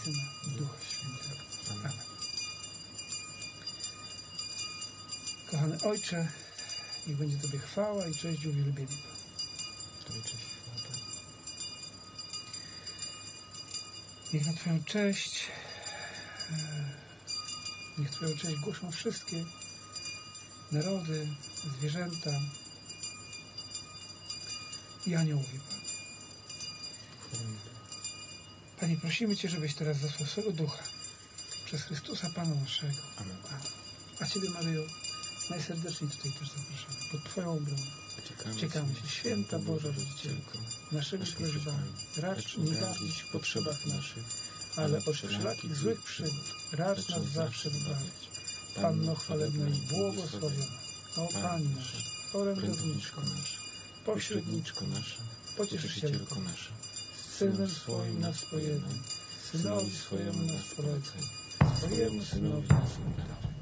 Syna i Ducha Świętego. Amen. Kochany Ojcze, niech będzie Tobie chwała i cześć i uwielbienie. Tobie cześć i chwała. Niech na Twoją cześć, niech Twoją cześć głoszą wszystkie narody, zwierzęta i aniołowie, Panie. Panie, prosimy Cię, żebyś teraz zasłał swego Ducha przez Chrystusa Pana naszego. Amen. A Ciebie, Maryjo, najserdeczniej tutaj też zapraszamy. Pod Twoją obronę czekamy Cię, Święta Boża Rodzicielko, naszymi prośbami. Racz nie gardzić w potrzebach naszych, ale od wszelakich złych przygód racz nas zawsze wybawić. Panno chwalebna i błogosławiona, o Pani nasza, orędowniczko nasza, pośredniczko nasza, pocieszycielko nasza, z Synem swoim nas pojednaj, Synowi swojemu nas polecaj, swojemu Synowi nas oddawaj.